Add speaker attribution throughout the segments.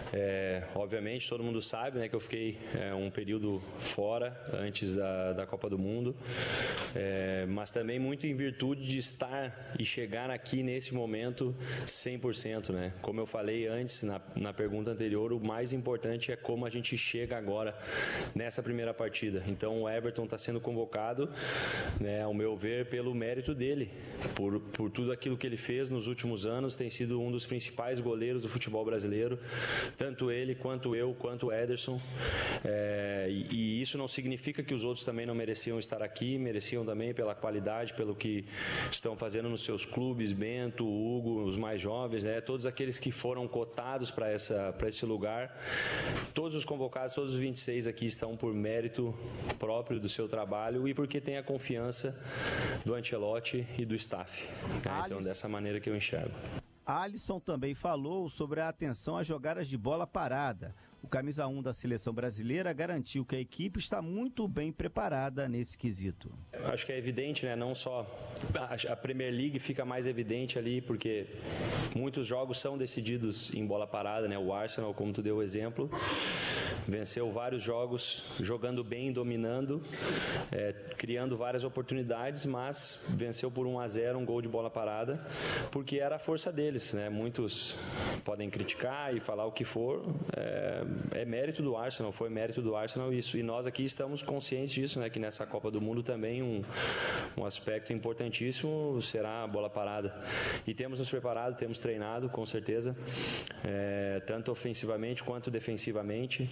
Speaker 1: Obviamente, todo mundo sabe, né, que eu fiquei um período fora antes da Copa do Mundo, mas também muito em virtude de estar e chegar aqui nesse momento 100%, né? Como eu falei antes, na pergunta anterior, o mais importante é como a gente chega agora nessa primeira partida. Então o Everton está sendo convocado, né, ao meu ver, pelo mérito dele, por tudo aquilo que ele fez nos últimos anos, tem sido um dos principais goleiros do futebol brasileiro, tanto ele, quanto eu, quanto o Ederson, e isso não significa que os outros também não mereciam estar aqui, mereciam também pela qualidade, pelo que estão fazendo nos seus clubes, Bento, Hugo, os mais jovens, né, todos aqueles que foram cotados para esse lugar, todos os convocados, todos os 26 aqui estão por mérito próprio do seu trabalho e porque tem a confiança do Ancelotti e do staff, né? Então dessa maneira que eu enxergo.
Speaker 2: Alisson também falou sobre a atenção às jogadas de bola parada. O camisa 1 da seleção brasileira garantiu que a equipe está muito bem preparada nesse quesito.
Speaker 1: Acho que é evidente, né? Não só a Premier League fica mais evidente ali, porque muitos jogos são decididos em bola parada, né? O Arsenal, como tu deu o exemplo, venceu vários jogos jogando bem, dominando, criando várias oportunidades, mas venceu por 1-0, um gol de bola parada, porque era a força deles, né? Muitos podem criticar e falar o que for, é mérito do Arsenal, foi mérito do Arsenal isso, e nós aqui estamos conscientes disso, né? Que nessa Copa do Mundo também um aspecto importantíssimo será a bola parada, e temos nos preparado, temos treinado com certeza, tanto ofensivamente quanto defensivamente.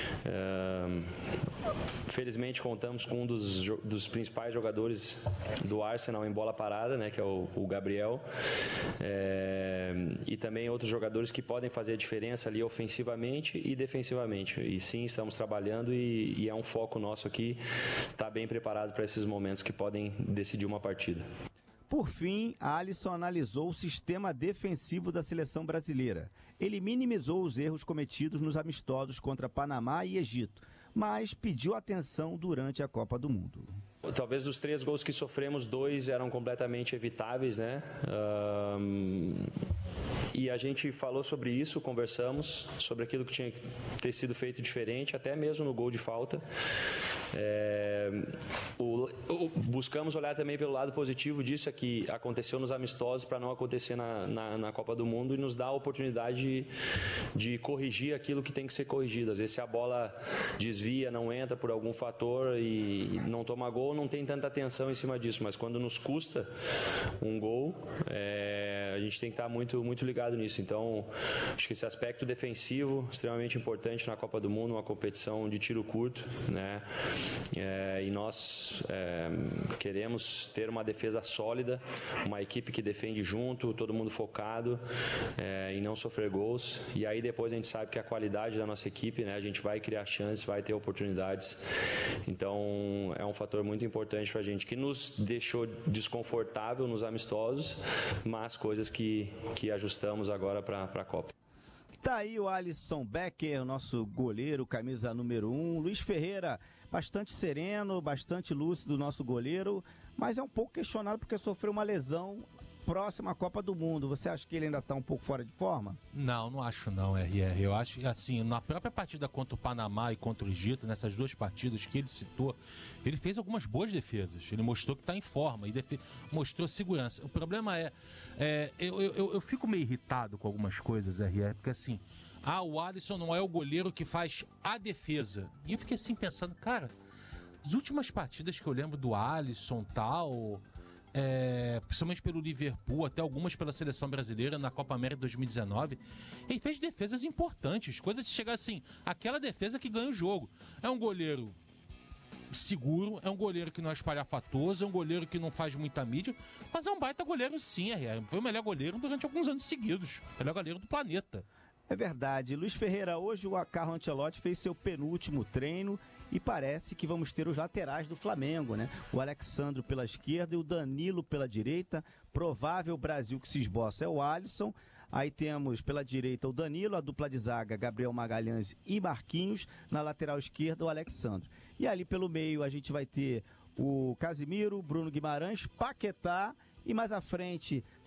Speaker 1: Felizmente contamos com um dos principais jogadores do Arsenal em bola parada, né, que é o Gabriel, e também outros jogadores que podem fazer a diferença ali ofensivamente e defensivamente, e sim, estamos trabalhando e é um foco nosso aqui estar bem preparado para esses momentos que podem decidir uma partida.
Speaker 2: Por fim, Alisson analisou o sistema defensivo da seleção brasileira. Ele minimizou os erros cometidos nos amistosos contra Panamá e Egito, mas pediu atenção durante a Copa do Mundo.
Speaker 1: Talvez dos 3 gols que sofremos, 2 eram completamente evitáveis, né? E a gente falou sobre isso, conversamos sobre aquilo que tinha que ter sido feito diferente, até mesmo no gol de falta. Buscamos olhar também pelo lado positivo disso, é que aconteceu nos amistosos para não acontecer na Copa do Mundo, e nos dá a oportunidade de corrigir aquilo que tem que ser corrigido. Às vezes, se a bola desvia, não entra por algum fator e não toma gol, não tem tanta atenção em cima disso, mas quando nos custa um gol, a gente tem que estar muito, muito ligado nisso. Então, acho que esse aspecto defensivo extremamente importante na Copa do Mundo, uma competição de tiro curto, né? E nós queremos ter uma defesa sólida, uma equipe que defende junto, todo mundo focado em não sofrer gols, e aí depois a gente sabe que a qualidade da nossa equipe, né, a gente vai criar chances, vai ter oportunidades, então é um fator muito importante para a gente, que nos deixou desconfortável nos amistosos, mas coisas que ajustamos agora para a Copa.
Speaker 2: Tá aí o Alisson Becker, o nosso goleiro, camisa número 1. Luiz Ferreira, bastante sereno, bastante lúcido, nosso goleiro, mas é um pouco questionado porque sofreu uma lesão próxima à Copa do Mundo. Você acha que ele ainda está um pouco fora de forma?
Speaker 3: Não acho não, RR. Eu acho que, assim, na própria partida contra o Panamá e contra o Egito, nessas 2 partidas que ele citou, ele fez algumas boas defesas. Ele mostrou que está em forma e mostrou segurança. O problema eu fico meio irritado com algumas coisas, RR, porque assim, o Alisson não é o goleiro que faz a defesa. E eu fiquei assim pensando, cara, as últimas partidas que eu lembro do Alisson tal... principalmente pelo Liverpool, até algumas pela seleção brasileira na Copa América 2019, ele fez defesas importantes, coisa de chegar assim, aquela defesa que ganha o jogo. É um goleiro seguro, é um goleiro que não é espalhafatoso, é um goleiro que não faz muita mídia, mas é um baita goleiro sim, foi o melhor goleiro durante alguns anos seguidos, o melhor goleiro do planeta.
Speaker 2: É verdade. Luiz Ferreira, hoje o Carlo Ancelotti fez seu penúltimo treino e parece que vamos ter os laterais do Flamengo, né? O Alexandro pela esquerda e o Danilo pela direita. Provável Brasil que se esboça é o Alisson. Aí temos pela direita o Danilo, a dupla de zaga Gabriel Magalhães e Marquinhos. Na lateral esquerda o Alexandro. E ali pelo meio a gente vai ter o Casimiro, Bruno Guimarães, Paquetá. E mais à frente,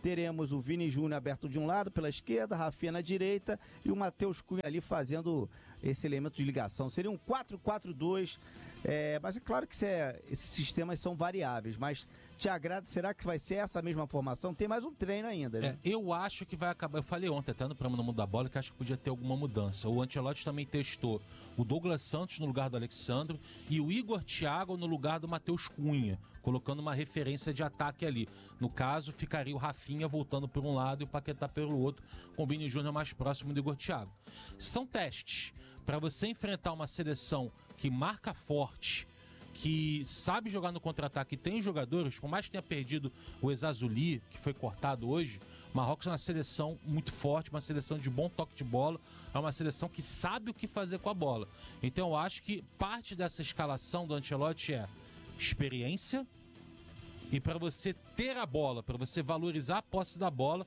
Speaker 2: teremos o Vini Júnior aberto de um lado, pela esquerda, Rafinha na direita e o Matheus Cunha ali fazendo esse elemento de ligação. Seria um 4-4-2, mas é claro que esses sistemas são variáveis, mas te agrada? Será que vai ser essa mesma formação? Tem mais um treino ainda, né?
Speaker 3: Eu acho que vai acabar, eu falei ontem até no programa No Mundo da Bola, que acho que podia ter alguma mudança. O Ancelotti também testou o Douglas Santos no lugar do Alexandro e o Igor Thiago no lugar do Matheus Cunha, colocando uma referência de ataque ali. No caso, ficaria o Rafinha voltando por um lado e o Paquetá pelo outro, com o Vini Júnior mais próximo do Igor Thiago. São testes para você enfrentar uma seleção que marca forte, que sabe jogar no contra-ataque, tem jogadores, por mais que tenha perdido o Ezazuli, que foi cortado hoje, Marrocos é uma seleção muito forte, uma seleção de bom toque de bola, é uma seleção que sabe o que fazer com a bola. Então eu acho que parte dessa escalação do Ancelotti é experiência, e para você ter a bola, para você valorizar a posse da bola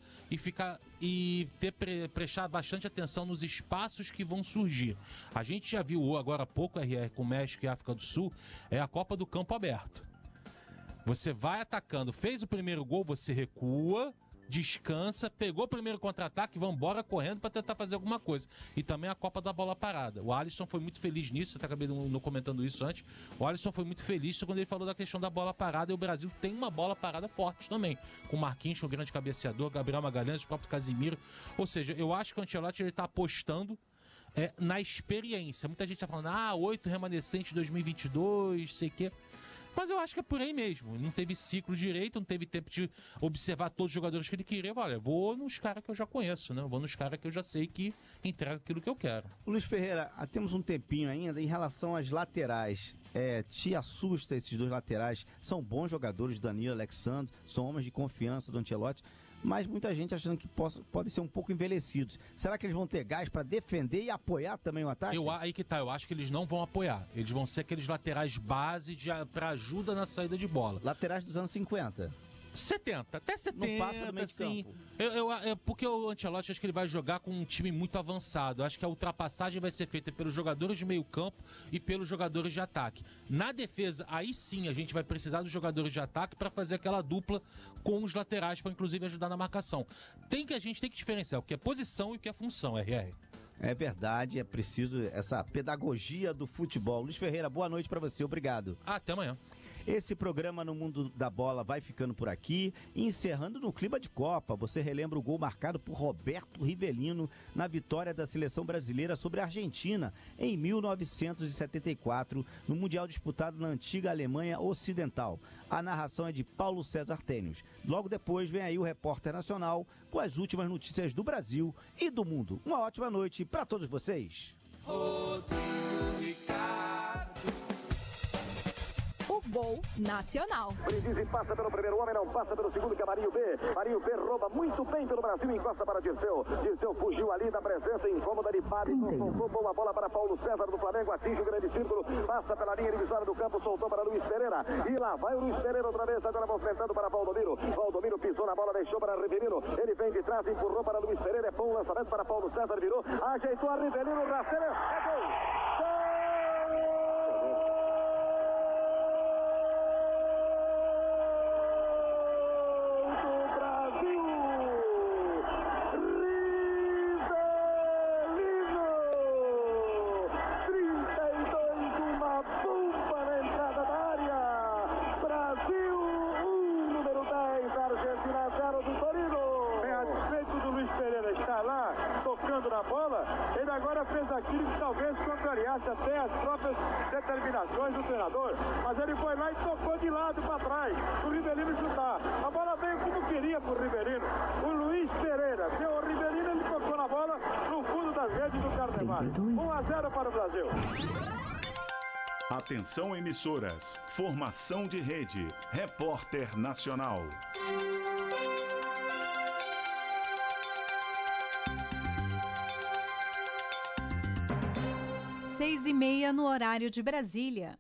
Speaker 3: e prestar bastante atenção nos espaços que vão surgir. A gente já viu agora há pouco, RR, com o México e África do Sul, é a Copa do Campo Aberto. Você vai atacando, fez o primeiro gol, você recua, descansa, pegou o primeiro contra-ataque, vão embora correndo para tentar fazer alguma coisa. E também a Copa da Bola Parada. O Alisson foi muito feliz nisso, eu acabei não comentando isso antes. O Alisson foi muito feliz quando ele falou da questão da bola parada, e o Brasil tem uma bola parada forte também. Com o Marquinhos, o grande cabeceador, Gabriel Magalhães, o próprio Casimiro. Ou seja, eu acho que o Ancelotti está apostando na experiência. Muita gente está falando, 8 remanescentes 2022, sei o quê. Mas eu acho que é por aí mesmo. Não teve ciclo direito, não teve tempo de observar todos os jogadores que ele queria. Olha, vou nos caras que eu já conheço, né? Vou nos caras que eu já sei que entregam aquilo que eu quero.
Speaker 2: Luiz Ferreira, temos um tempinho ainda em relação às laterais. Te assusta esses dois laterais? São bons jogadores, Danilo e Alexandre, são homens de confiança do Ancelotti, mas muita gente achando que podem ser um pouco envelhecidos. Será que eles vão ter gás para defender e apoiar também o ataque?
Speaker 3: Aí que tá, eu acho que eles não vão apoiar. Eles vão ser aqueles laterais base para ajuda na saída de bola.
Speaker 2: Laterais dos anos 50.
Speaker 3: 70, até 70,
Speaker 2: não passa do meio
Speaker 3: assim.
Speaker 2: campo.
Speaker 3: Porque o Ancelotti, acho que ele vai jogar com um time muito avançado. Acho que a ultrapassagem vai ser feita pelos jogadores de meio campo e pelos jogadores de ataque. Na defesa, aí sim a gente vai precisar dos jogadores de ataque para fazer aquela dupla com os laterais, para inclusive ajudar na marcação. A gente tem que diferenciar o que é posição e o que é função, RR.
Speaker 2: É verdade, é preciso essa pedagogia do futebol. Luiz Ferreira, boa noite para você, obrigado.
Speaker 3: Até amanhã.
Speaker 2: Esse programa No Mundo da Bola vai ficando por aqui, encerrando no clima de Copa. Você relembra o gol marcado por Roberto Rivelino na vitória da seleção brasileira sobre a Argentina em 1974, no Mundial disputado na antiga Alemanha Ocidental. A narração é de Paulo César Tênios. Logo depois vem aí o Repórter Nacional com as últimas notícias do Brasil e do mundo. Uma ótima noite para todos vocês.
Speaker 4: Gol Nacional.
Speaker 5: Brindisi passa pelo primeiro homem, não passa pelo segundo, que é Marinho B. Marinho B rouba muito bem pelo Brasil, encosta para Dirceu. Dirceu fugiu ali da presença incômoda de Fábio. Soltou boa bola para Paulo César do Flamengo, atinge o grande círculo, passa pela linha divisória do campo, soltou para Luiz Pereira. E lá vai o Luiz Pereira outra vez, agora movimentando para Valdomiro. Valdomiro pisou na bola, deixou para Rivelino. Ele vem de trás, empurrou para Luiz Pereira. É bom lançamento para Paulo César, virou, ajeitou a Rivelino, Rafael, é gol! Na bola, ele agora fez aquilo que talvez contrariasse até as próprias determinações do treinador, mas ele foi lá e tocou de lado para trás, o Rivelino chutar. A bola veio como queria pro Rivelino. O Luiz Pereira deu o Rivelino, ele tocou na bola no fundo das redes do Carnevale. 1-0 para o Brasil.
Speaker 6: Atenção, emissoras. Formação de rede. Repórter Nacional.
Speaker 4: 6:30 no horário de Brasília.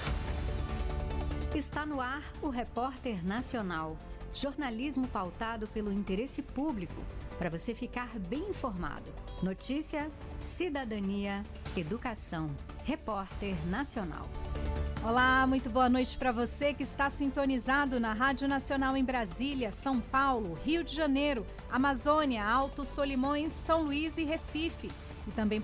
Speaker 4: Está no ar o Repórter Nacional. Jornalismo pautado pelo interesse público, para você ficar bem informado. Notícia, cidadania, educação. Repórter Nacional.
Speaker 7: Olá, muito boa noite para você que está sintonizado na Rádio Nacional em Brasília, São Paulo, Rio de Janeiro, Amazônia, Alto Solimões, São Luís e Recife. E também